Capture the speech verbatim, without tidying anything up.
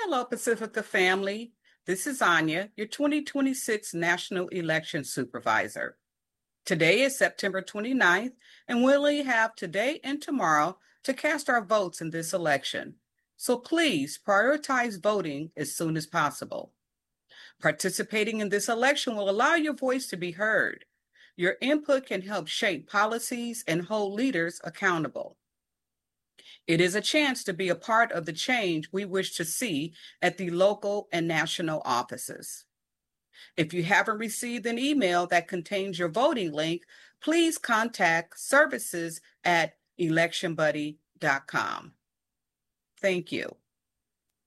Hello, Pacifica family. This is Anya, your twenty twenty-six National Election Supervisor. Today is September twenty-ninth, and we only have today and tomorrow to cast our votes in this election. So please prioritize voting as soon as possible. Participating in this election will allow your voice to be heard. Your input can help shape policies and hold leaders accountable. It is a chance to be a part of the change we wish to see at the local and national offices. If you haven't received an email that contains your voting link, please contact services at election buddy dot com. Thank you.